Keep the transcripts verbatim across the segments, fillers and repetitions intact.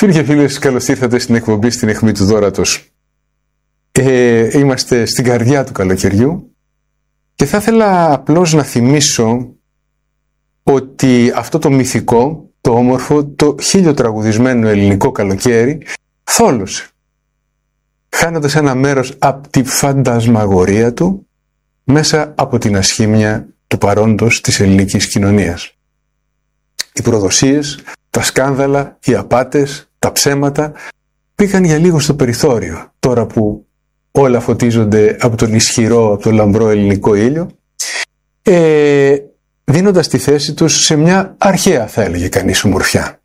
Φίλοι και φίλες, καλώς ήρθατε στην εκπομπή στην αιχμή του δώρατος. Ε, είμαστε στην καρδιά του καλοκαιριού και θα ήθελα απλώς να θυμίσω ότι αυτό το μυθικό, το όμορφο, το χίλιοτραγουδισμένο ελληνικό καλοκαίρι θόλωσε, χάνοντας ένα μέρος από τη φαντασμαγορία του μέσα από την ασχήμια του παρόντος της ελληνικής κοινωνίας. Οι προδοσίες, τα σκάνδαλα, οι απάτες, τα ψέματα πήγαν για λίγο στο περιθώριο, τώρα που όλα φωτίζονται από τον ισχυρό, από τον λαμπρό ελληνικό ήλιο, ε, δίνοντας τη θέση τους σε μια αρχαία, θα έλεγε κανείς, ομορφιά.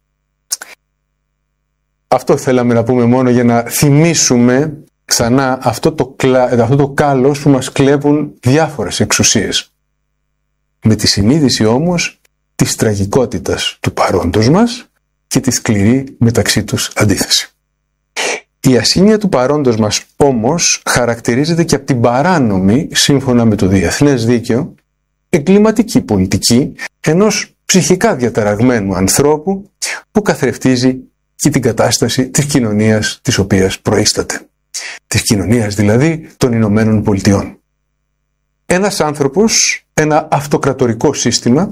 Αυτό θέλαμε να πούμε μόνο για να θυμίσουμε ξανά αυτό το, κλα... αυτό το κάλος που μας κλέβουν διάφορες εξουσίες. Με τη συνείδηση όμως της τραγικότητας του παρόντος μας και τη σκληρή μεταξύ τους αντίθεση. Η ασήμεια του παρόντος μας όμως χαρακτηρίζεται και από την παράνομη, σύμφωνα με το διεθνές δίκαιο, εγκληματική πολιτική ενός ψυχικά διαταραγμένου ανθρώπου που καθρεφτίζει και την κατάσταση της κοινωνίας της οποίας προείσταται. Της κοινωνίας δηλαδή των Ηνωμένων Πολιτειών. Ένας άνθρωπος, ένα αυτοκρατορικό σύστημα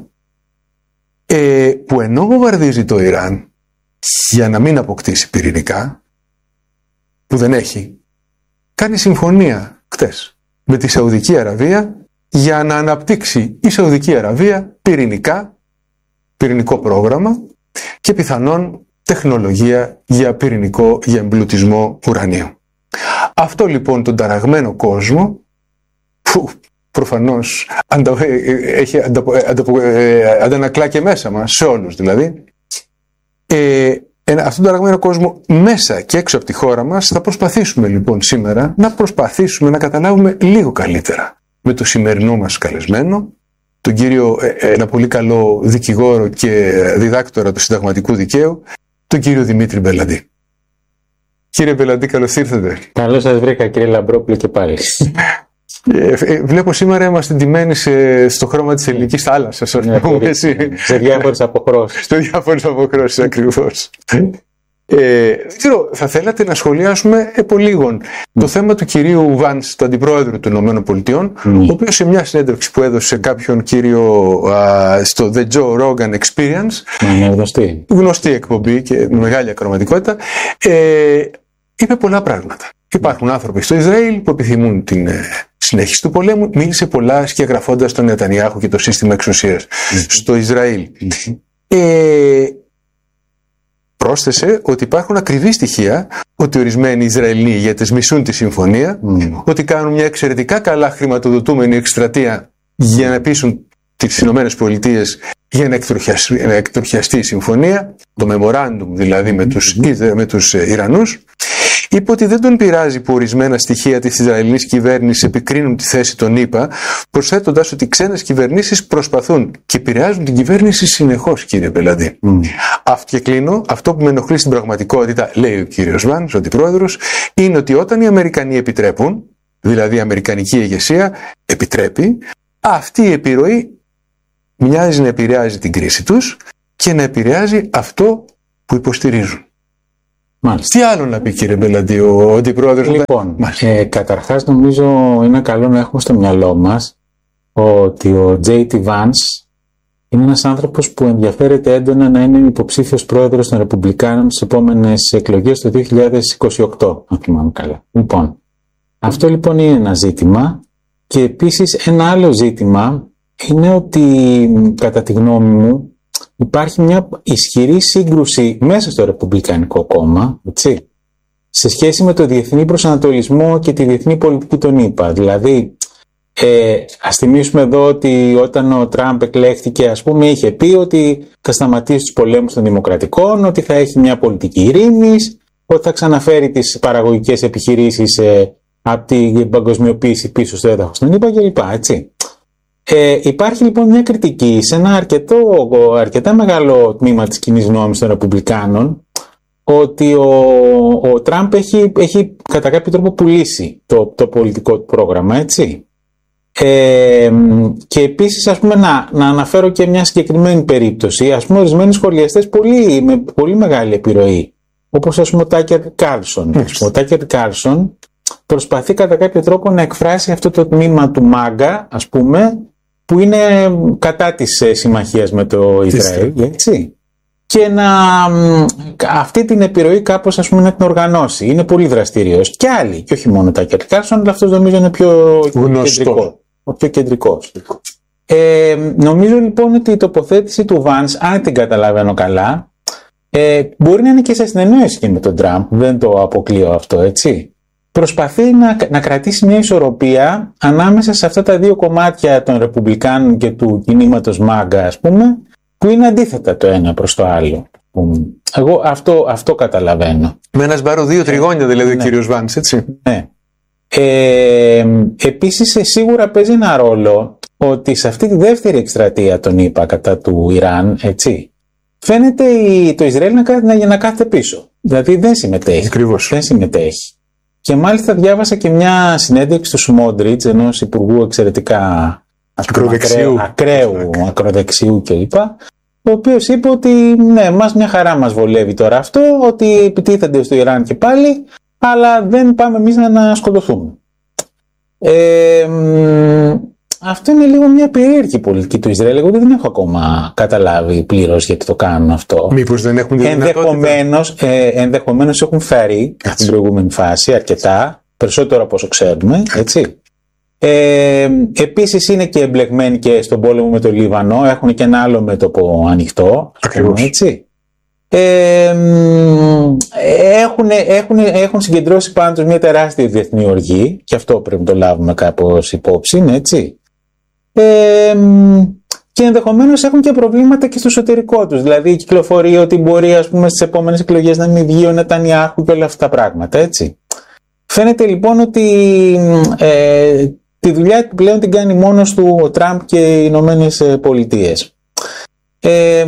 ε, που ενώ βομβαρδίζει το Ιράν για να μην αποκτήσει πυρηνικά, που δεν έχει, κάνει συμφωνία χτες με τη Σαουδική Αραβία για να αναπτύξει η Σαουδική Αραβία πυρηνικά, πυρηνικό πρόγραμμα και πιθανόν τεχνολογία για πυρηνικό, για εμπλουτισμό ουρανίου. Αυτό λοιπόν τον ταραγμένο κόσμο, που προφανώς αντα, έχει αντα, αντα, αντανακλά και μέσα μας, σε όλους δηλαδή, ε, αυτόν τον ταραγμένο κόσμο μέσα και έξω από τη χώρα μας, θα προσπαθήσουμε λοιπόν σήμερα να προσπαθήσουμε να καταλάβουμε λίγο καλύτερα με το σημερινό μας καλεσμένο, τον κύριο, ένα πολύ καλό δικηγόρο και διδάκτορα του συνταγματικού δικαίου, τον κύριο Δημήτρη Μπελαντή. Κύριε Μπελαντή, καλώς ήρθατε. Καλώς σας βρήκα, κύριε Λαμπρόπουλε, και πάλι. Ε, βλέπω σήμερα είμαστε ντυμένοι σε, στο χρώμα της ελληνικής θάλασσας. Ναι, σε διάφορες αποχρώσεις. Σε διάφορες αποχρώσεις, ακριβώς. Ε, δεν ξέρω, θα θέλατε να σχολιάσουμε επολίγων mm. το θέμα του κυρίου Βάνς, του αντιπρόεδρου των Ηνωμένων Πολιτειών, mm. ο οποίος σε μια συνέντευξη που έδωσε σε κάποιον κύριο α, στο The Joe Rogan Experience, mm, γνωστή. γνωστή εκπομπή και με μεγάλη ακροματικότητα, ε, είπε πολλά πράγματα. Υπάρχουν άνθρωποι στο Ισραήλ που επιθυμούν την ε, συνέχιση του πολέμου. Μίλησε πολλά σκιαγραφώντας τον Νετανιάχου και το σύστημα εξουσίας mm. στο Ισραήλ. Mm. Ε, πρόσθεσε ότι υπάρχουν ακριβή στοιχεία ότι ορισμένοι Ισραηλοί ηγέτες μισούν τη συμφωνία, mm. ότι κάνουν μια εξαιρετικά καλά χρηματοδοτούμενη εκστρατεία για να πείσουν τις Ηνωμένες Πολιτείες για να εκτροχιαστεί, να εκτροχιαστεί η συμφωνία, το memorandum δηλαδή με τους, mm. με τους Ιρανούς. Είπε ότι δεν τον πειράζει που ορισμένα στοιχεία της Ισραηλινής κυβέρνησης επικρίνουν τη θέση των ΗΠΑ, προσθέτοντας ότι ξένες κυβερνήσεις προσπαθούν και επηρεάζουν την κυβέρνηση συνεχώς, κύριε Μπελαντή. Mm. Αυτό και κλείνω. Αυτό που με ενοχλεί στην πραγματικότητα, λέει ο κύριος Βάνς, ο αντιπρόεδρος, είναι ότι όταν οι Αμερικανοί επιτρέπουν, δηλαδή η Αμερικανική ηγεσία επιτρέπει, αυτή η επιρροή μοιάζει να επηρεάζει την κρίση τους και να επηρεάζει αυτό που υποστηρίζουν. Μάλιστα. Τι άλλο να πει, κύριε Μπελαντή, ο αντιπρόεδρος? Λοιπόν, ε, καταρχάς νομίζω είναι καλό να έχουμε στο μυαλό μας ότι ο τζέι τι Vance είναι ένας άνθρωπος που ενδιαφέρεται έντονα να είναι υποψήφιος πρόεδρος των Ρεπουμπλικάνων στις επόμενες εκλογές το δύο χιλιάδες είκοσι οκτώ, αν θυμάμαι καλά. Λοιπόν, αυτό λοιπόν είναι ένα ζήτημα, και επίσης ένα άλλο ζήτημα είναι ότι κατά τη γνώμη μου υπάρχει μια ισχυρή σύγκρουση μέσα στο Ρεπουμπλικανικό κόμμα, έτσι, σε σχέση με το διεθνή προσανατολισμό και τη διεθνή πολιτική των ΗΠΑ. Δηλαδή, ε, ας θυμίσουμε εδώ ότι όταν ο Τραμπ εκλέχθηκε, ας πούμε, είχε πει ότι θα σταματήσει τους πολέμους των δημοκρατικών, ότι θα έχει μια πολιτική ειρήνης, ότι θα ξαναφέρει τις παραγωγικές επιχειρήσεις ε, από την παγκοσμιοποίηση πίσω στο έδαφος των ΗΠΑ κλπ. Έτσι. Ε, υπάρχει λοιπόν μια κριτική σε ένα αρκετό, αρκετά μεγάλο τμήμα της κοινής γνώμης των Ρεπουμπλικάνων, ότι ο, ο Τραμπ έχει, έχει κατά κάποιο τρόπο πουλήσει το, το πολιτικό του πρόγραμμα, έτσι. Ε, και επίσης, ας πούμε, να, να αναφέρω και μια συγκεκριμένη περίπτωση, ας πούμε, ορισμένοι σχολιαστές πολύ, με πολύ μεγάλη επιρροή, όπως ας πούμε ο Τάκερ Κάρλσον. Ο Τάκερ Κάρλσον προσπαθεί κατά κάποιο τρόπο να εκφράσει αυτό το τμήμα του μάγκα, ας πούμε, που είναι κατά της συμμαχίας με το Ισραήλ, έτσι. Και να αυτή την επιρροή κάπως, ας πούμε, να την οργανώσει. Είναι πολύ δραστήριος. Και άλλοι, και όχι μόνο ο Τάκερ Κάρλσον, αλλά αυτός νομίζω είναι πιο κεντρικό. Ο πιο κεντρικός. Ε, νομίζω λοιπόν ότι η τοποθέτηση του Vance, αν την καταλαβαίνω καλά, ε, μπορεί να είναι και σε συνεννόηση και με τον Τραμπ, δεν το αποκλείω αυτό, έτσι. Προσπαθεί να, να κρατήσει μια ισορροπία ανάμεσα σε αυτά τα δύο κομμάτια των Ρεπουμπλικάνων και του κινήματος μάγκα, ας πούμε, που είναι αντίθετα το ένα προς το άλλο. Εγώ αυτό, αυτό καταλαβαίνω. Με ένα σμπάρο δύο τριγώνια δηλαδή, ναι, ο κύριος Vance, έτσι. Ναι. Ε, επίσης σίγουρα παίζει ένα ρόλο ότι σε αυτή τη δεύτερη εκστρατεία των ΗΠΑ κατά του Ιράν, έτσι, φαίνεται το Ισραήλ να, να, να κάθεται πίσω. Δηλαδή δεν συμμετέχει. Ακριβώς. Δεν συμμετέχει. Και μάλιστα διάβασα και μια συνέντευξη του Σμόντριτς, ενός υπουργού εξαιρετικά ακροδεξιού, ακραίου, ακροδεξιού κλπ. Ο οποίος είπε ότι ναι, μας μια χαρά μας βολεύει τώρα αυτό, ότι επιτίθενται στο Ιράν και πάλι, αλλά δεν πάμε εμείς να σκοτωθούμε. Ε, αυτό είναι λίγο μια περίεργη πολιτική του Ισραήλ. Εγώ δεν έχω ακόμα καταλάβει πλήρως γιατί το κάνουν αυτό. Μήπως δεν έχουν τη ενδεχομένως, ε, ενδεχομένως έχουν φέρει στην προηγούμενη φάση αρκετά, περισσότερο από όσο ξέρουμε, έτσι. Ε, επίσης είναι και εμπλεγμένοι και στον πόλεμο με το Λίβανο, έχουν και ένα άλλο μέτωπο ανοιχτό, ακριβώς, έτσι. Ε, έχουν, έχουν, έχουν συγκεντρώσει πάνω τους μια τεράστια διεθνή οργή, και αυτό πρέπει να το λάβουμε κάπως υπόψη, έτσι. Ε, και ενδεχομένως έχουν και προβλήματα και στο εσωτερικό τους, δηλαδή κυκλοφορεί ότι μπορεί, ας πούμε, στις επόμενες εκλογές να μην βγει ο Νετανιάχου και όλα αυτά τα πράγματα, έτσι. Φαίνεται λοιπόν ότι ε, τη δουλειά πλέον την κάνει μόνος του ο Τραμπ και οι Ηνωμένες Πολιτείες. Ε,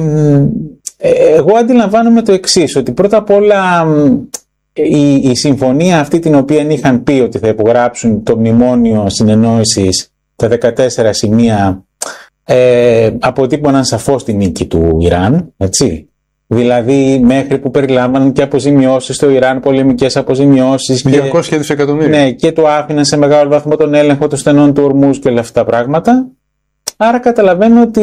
εγώ αντιλαμβάνομαι το εξής, ότι πρώτα απ' όλα η, η συμφωνία αυτή την οποία είχαν πει ότι θα υπογράψουν το μνημόνιο συνεννόησης, τα δεκατέσσερα σημεία, ε, αποτύπωναν σαφώς τη νίκη του Ιράν, έτσι. Δηλαδή μέχρι που περιλάμβαναν και αποζημιώσεις στο Ιράν, πολεμικές αποζημιώσεις. διακόσια δισεκατομμύρια. Ναι, και του άφηναν σε μεγάλο βαθμό τον έλεγχο των στενών του ορμούς και όλα αυτά τα πράγματα. Άρα καταλαβαίνω ότι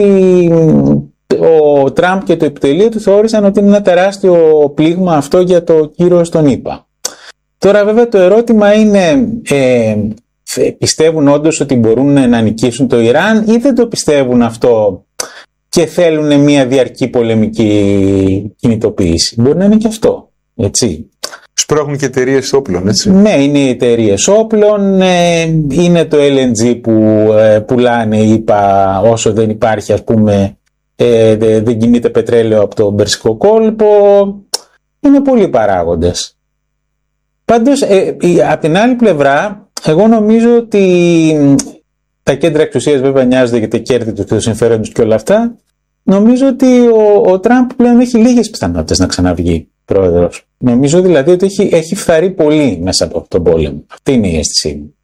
ο Τραμπ και το επιτελείο του θεώρησαν ότι είναι ένα τεράστιο πλήγμα αυτό για το κύρος των ΗΠΑ. Τώρα βέβαια το ερώτημα είναι, ε, πιστεύουν όντως ότι μπορούν να νικήσουν το Ιράν ή δεν το πιστεύουν αυτό και θέλουν μια διαρκή πολεμική κινητοποίηση? Μπορεί να είναι και αυτό, έτσι. Σπρώχνουν και εταιρείες όπλων, έτσι. Ναι, είναι οι εταιρείες όπλων, είναι το ελ εν τζι που πουλάνε, είπα, όσο δεν υπάρχει, ας πούμε, δεν κινείται πετρέλαιο από τον Περσικό κόλπο. Είναι πολλοί παράγοντες. Πάντως, από την άλλη πλευρά, εγώ νομίζω ότι τα κέντρα εξουσίας βέβαια νοιάζονται για τα κέρδη τους και τους συμφέροντες και όλα αυτά. Νομίζω ότι ο, ο Τραμπ πλέον έχει λίγες πιθανότητες να ξαναβγεί πρόεδρος. Νομίζω δηλαδή ότι έχει, έχει φθαρεί πολύ μέσα από τον πόλεμο. Αυτή είναι η αίσθησή μου.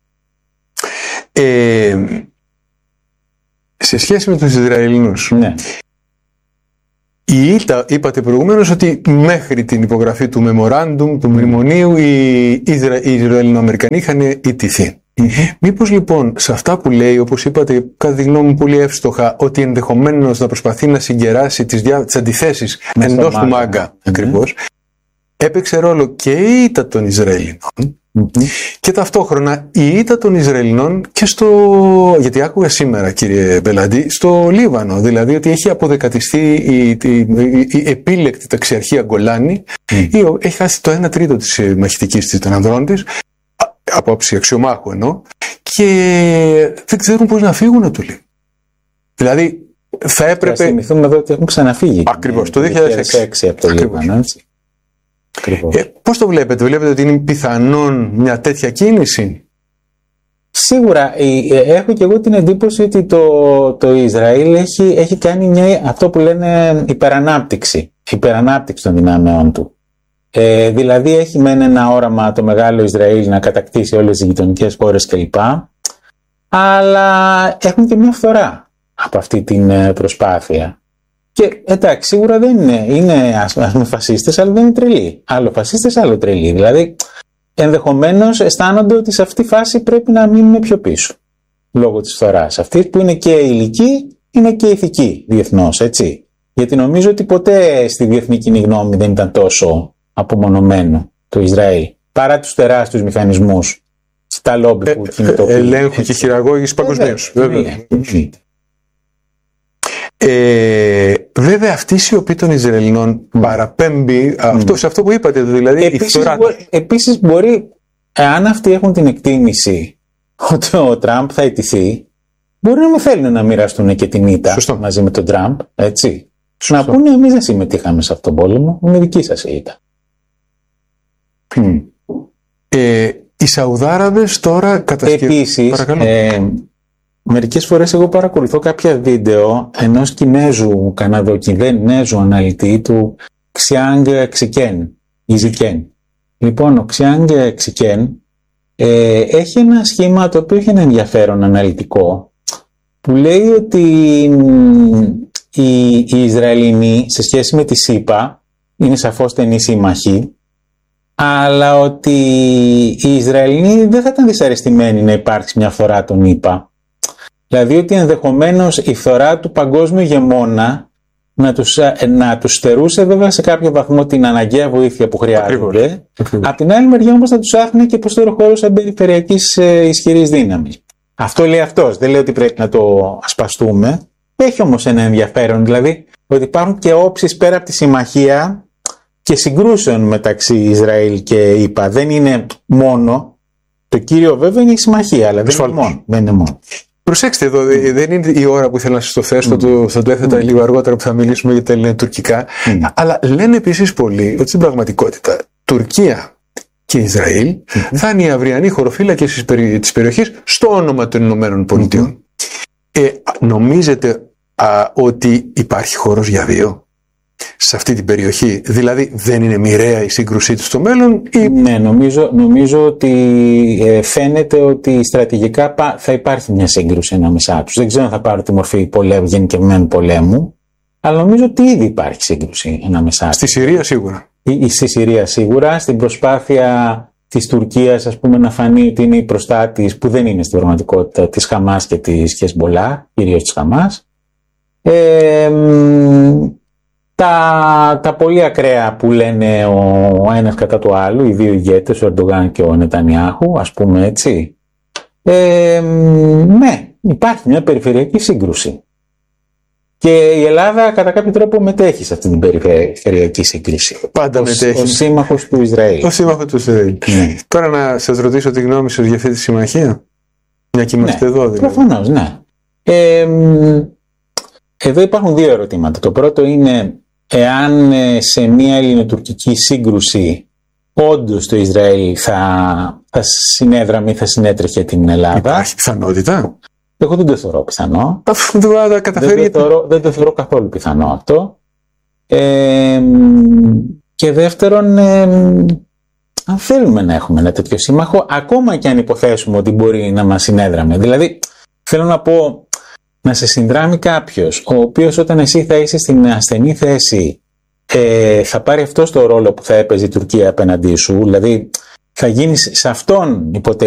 Ε, σε σχέση με τους Ισραηλινούς, ναι. Η ΙΤΑ, είπατε προηγουμένως ότι μέχρι την υπογραφή του memorandum, του μνημονίου, οι, Ισρα, οι Ισραηλινοαμερικανοί είχαν ιτηθεί. Mm-hmm. Μήπως λοιπόν σε αυτά που λέει, όπως είπατε, κατά τη γνώμη μου πολύ εύστοχα, ότι ενδεχομένως να προσπαθεί να συγκεράσει τις, δια... τις αντιθέσεις εντός του μάγκα, mm-hmm. ακριβώς, έπαιξε ρόλο και η ήττα των Ισραηλινών mm-hmm. και ταυτόχρονα η ήττα των Ισραηλινών και στο, γιατί άκουγα σήμερα κύριε Μπελαντή, στο Λίβανο, δηλαδή ότι έχει αποδεκατιστεί η, η, η, η επίλεκτη ταξιαρχία Γκολάνη, mm-hmm. η έχει χάσει το ένα τρίτο της μαχητικής της των ανδρών της, από άψη αξιωμάχου εννοώ, και δεν ξέρουν πώς να φύγουν από το Λίβανο. Δηλαδή θα έπρεπε... Θα θυμηθούμε εδώ ότι έχουν ξαναφύγει. Ακριβώς, το δύο χιλιάδες έξι από το Λίβανο, έτσι. Ε, πώς το βλέπετε, βλέπετε ότι είναι πιθανόν μια τέτοια κίνηση? Σίγουρα, έχω και εγώ την εντύπωση ότι το, το Ισραήλ έχει, έχει κάνει μια, αυτό που λένε υπερανάπτυξη, υπερανάπτυξη των δυνάμεών του. Ε, δηλαδή έχει μεν ένα όραμα το μεγάλο Ισραήλ να κατακτήσει όλες τις γειτονικές χώρες κλπ. Αλλά έχουν και μια φθορά από αυτή την προσπάθεια. Και εντάξει, σίγουρα δεν είναι, είναι ας, ας πούμε φασίστες, αλλά δεν είναι τρελοί. Άλλο φασίστες, άλλο τρελοί. Δηλαδή, ενδεχομένως αισθάνονται ότι σε αυτή τη φάση πρέπει να μείνουν πιο πίσω. Λόγω της φθοράς. Αυτοί που είναι και ηλικοί, είναι και ηθικοί διεθνώς, έτσι. Γιατί νομίζω ότι ποτέ στη διεθνή κοινή γνώμη δεν ήταν τόσο απομονωμένο το Ισραήλ. Παρά τους τεράστιους μηχανισμούς, τα λόμπι που κινητοποιούν. Ελέγχου και χειραγώγηση παγκοσμίως. Βέβαια. Ε, βέβαια αυτή η σιωπή των Ισραηλινών mm. παραπέμπει mm. αυτό, σε αυτό που είπατε, δηλαδή επίσης, η φθορά. Μπο, επίσης μπορεί, αν αυτοί έχουν την εκτίμηση ότι ο Τραμπ θα ιτηθεί, μπορεί να μην θέλουν να μοιραστούν και την ήττα Σωστό. μαζί με τον Τραμπ, έτσι. Σωστό. Να πούνε εμείς δεν συμμετείχαμε σε αυτόν τον πόλεμο, είναι δική σας η ήττα. Mm. Ε, οι Σαουδάραβες τώρα κατασκευάζουν. Επίσης, ε, μερικές φορές εγώ παρακολουθώ κάποια βίντεο ενός Κινέζου, Καναδοκινέζου αναλυτή του Xiang Xiken, Ιζικέν. Λοιπόν, ο Xiang Xiken ε, έχει ένα σχήμα το οποίο έχει ένα ενδιαφέρον αναλυτικό που λέει ότι οι, οι Ισραηλινοί σε σχέση με τη ΣΥΠΑ είναι σαφώς στενοί σύμμαχοι, αλλά ότι οι Ισραηλινοί δεν θα ήταν δυσαρεστημένοι να υπάρξει μια φθορά των ΗΠΑ. Δηλαδή ότι ενδεχομένως η φθορά του παγκόσμιου ηγεμόνα να τους, να τους στερούσε βέβαια σε κάποιο βαθμό την αναγκαία βοήθεια που χρειάζονται. Απ' την άλλη μεριά όμως θα τους άφηνε και προσθέτω χώρο σαν περιφερειακής ε, ισχυρής δύναμης. Αυτό λέει αυτός. Δεν λέει ότι πρέπει να το ασπαστούμε. Έχει όμως ένα ενδιαφέρον, δηλαδή ότι υπάρχουν και όψεις πέρα από τη συμμαχία και συγκρούσεων μεταξύ Ισραήλ και ΗΠΑ. Δεν είναι μόνο. Το κύριο βέβαια είναι η συμμαχία, αλλά δεν είναι μόνο. Δεν είναι μόνο. Προσέξτε εδώ, δεν είναι η ώρα που ήθελα να σας το θέσω, mm. θα, το, θα το έθετα mm. λίγο αργότερα που θα μιλήσουμε για τα ελληνοτουρκικά. Mm. Αλλά λένε επίσης πολλοί ότι στην πραγματικότητα Τουρκία και Ισραήλ mm. θα είναι οι αυριανοί χωροφύλακες της περιοχής στο όνομα των Ηνωμένων Πολιτειών. Mm. Ε, νομίζετε α, ότι υπάρχει χώρος για δύο σε αυτή την περιοχή, δηλαδή δεν είναι μοιραία η σύγκρουσή του στο μέλλον? Ή... Ναι, νομίζω, νομίζω ότι ε, φαίνεται ότι στρατηγικά θα υπάρχει μια σύγκρουση ανάμεσά τους. Δεν ξέρω αν θα πάρει τη μορφή πολέμου, γενικευμένου πολέμου, αλλά νομίζω ότι ήδη υπάρχει σύγκρουση ανάμεσά τους. Στη Συρία σίγουρα. Ή, στη Συρία σίγουρα, στην προσπάθεια της Τουρκίας, ας πούμε, να φανεί ότι είναι η προστάτης, που δεν είναι στην πραγματικότητα, της Χαμάς και της Χεσμολάχ, κυρίως της Χαμάς. Ε, Τα, τα πολύ ακραία που λένε ο ένας κατά του άλλου, οι δύο ηγέτες, ο Ερντογάν και ο Νετανιάχου, ας πούμε έτσι. Ε, ναι, υπάρχει μια περιφερειακή σύγκρουση. Και η Ελλάδα κατά κάποιο τρόπο μετέχει σε αυτή την περιφερειακή σύγκριση. Πάντα ως, μετέχει. Ο σύμμαχος του Ισραήλ. Ο σύμμαχος του Ισραήλ. Ναι. Τώρα να σας ρωτήσω τη γνώμη σας για αυτή τη συμμαχία. Μια και είμαστε ναι, εδώ δηλαδή. Προφανώς, ναι. Ε, εδώ υπάρχουν δύο ερωτήματα. Το πρώτο είναι εάν σε μια ελληνοτουρκική σύγκρουση όντως το Ισραήλ θα, θα συνέδραμε ή θα συνέτρεχε την Ελλάδα. Υπάρχει πιθανότητα? Εγώ δεν το θεωρώ πιθανό. Αυτό δεν το καταφέρει. Δεν το θεωρώ, δεν το θεωρώ καθόλου πιθανό αυτό. Ε, και δεύτερον, ε, αν θέλουμε να έχουμε ένα τέτοιο σύμμαχο, ακόμα και αν υποθέσουμε ότι μπορεί να μας συνέδραμε. Δηλαδή, θέλω να πω, να σε συνδράμει κάποιος, ο οποίος όταν εσύ θα είσαι στην ασθενή θέση, ε, θα πάρει αυτό το ρόλο που θα έπαιζε η Τουρκία απέναντί σου, δηλαδή θα γίνεις σε αυτόν υποτελής